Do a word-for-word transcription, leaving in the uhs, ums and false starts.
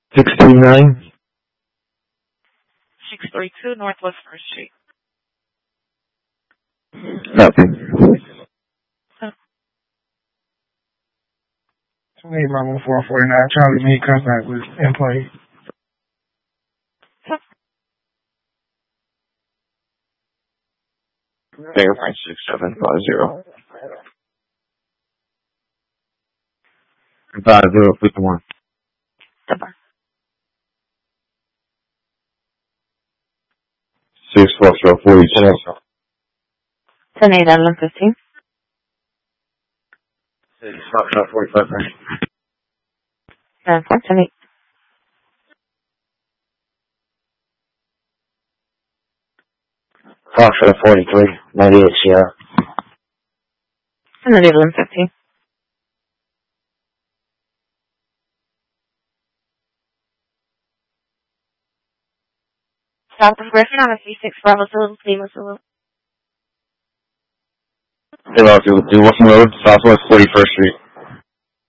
six three nine. six three two Northwest First Street. Nothing. twenty-eight Bravo four forty-nine. Charlie made contact with employee. Fingerprint six seven five zero. Five zero fifty one. Six four zero forty two. Ten eight eleven fifteen. Six four forty five. Nine four ten eight. Foxtrot forty three ninety eight Sierra. Ten eight eleven fifteen. South of Griffin on a C six Bravo Zulu, Lima Zulu. Zero two two Wilson Road, Southwest forty first Street.